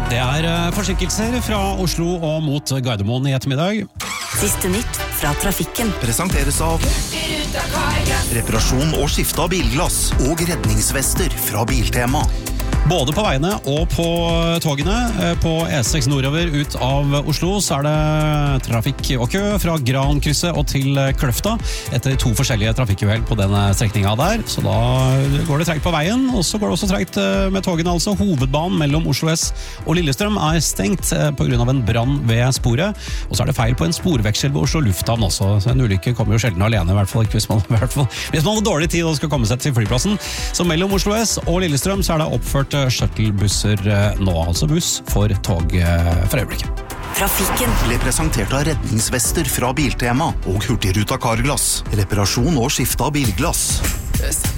Det forsinkelser fra Oslo og mot Gardermoen I ettermiddag. Siste nytt fra trafikken. Presenteres av reparasjon og skifte av bilglass og redningsvester fra Biltema. Både på veiene og på togene. På E6 nordover ut av Oslo så det trafikk og kø fra Grankrysset og til Kløfta etter 2 forskjellige trafikkuhell på denne strekningen der. Så da går det tregt på veien, og så går det også tregt med togene. Altså hovedbanen mellom Oslo S og Lillestrøm stengt på grunn av en brann ved sporet. Og så det feil på en sporveksel ved Oslo Lufthavn også. Så en ulykke kommer jo sjelden alene, I hvert fall ikke hvis man har dårlig tid og skal komme seg til flyplassen. Så mellom Oslo S og Lillestrøm så det oppført shuttlebusser nå, altså buss for tog for øyeblikket. Trafikken ble presentert av redningsvester fra Biltema og Hurtigruta Carglass. Reparasjon og skifte av bilglass.